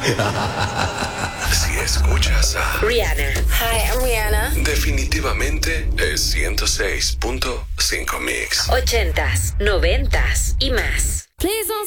Si escuchas a Rihanna. Hi, I'm Rihanna. definitivamente es 106.5 Mix. 80s, 90s y más. Please don't